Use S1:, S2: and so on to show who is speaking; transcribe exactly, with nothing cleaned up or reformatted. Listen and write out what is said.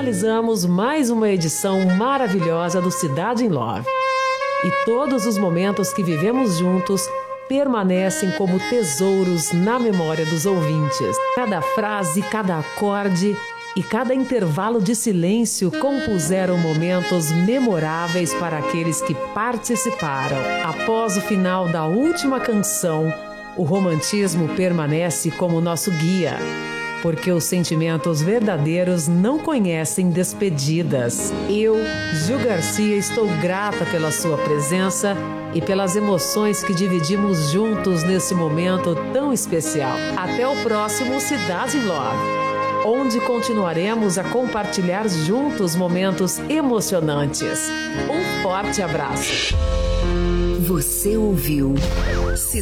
S1: finalizamos mais uma edição maravilhosa do Cidade em Love. E todos os momentos que vivemos juntos permanecem como tesouros na memória dos ouvintes. Cada frase, cada acorde e cada intervalo de silêncio compuseram momentos memoráveis para aqueles que participaram. Após o final da última canção, o romantismo permanece como nosso guia, porque os sentimentos verdadeiros não conhecem despedidas. Eu, Gil Garcia, estou grata pela sua presença e pelas emoções que dividimos juntos nesse momento tão especial. Até o próximo Cidade em Love, onde continuaremos a compartilhar juntos momentos emocionantes. Um forte abraço.
S2: Você ouviu Cidade